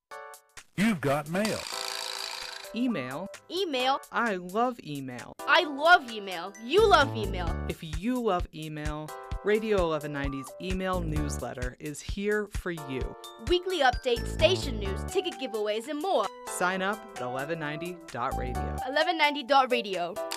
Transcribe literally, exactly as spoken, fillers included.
You've got mail. Email. Email. I love email. I love email. You love email. If you love email, Radio eleven ninety's email newsletter is here for you. Weekly updates, station news, ticket giveaways, and more. Sign up at eleven ninety dot radio. eleven ninety dot radio.